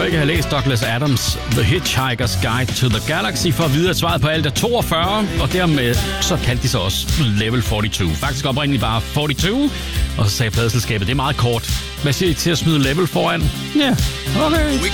ikke have læst Douglas Adams' The Hitchhiker's Guide to the Galaxy for at vide, at svaret på alt er 42, og dermed så kaldte de så også Level 42. Faktisk oprindeligt bare 42, og så sagde pladeselskabet, det er meget kort. Hvad siger I til at smide Level foran? Ja, okay.